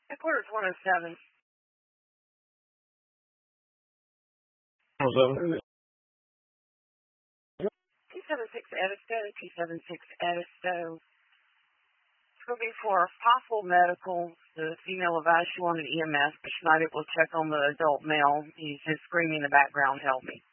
Headquarters 107. 107. 276 Edisto, 276 Edisto. It's going to be for possible medical. The female advised she wanted EMS, but she's not able to check on the adult male. He's just screaming in the background, help me.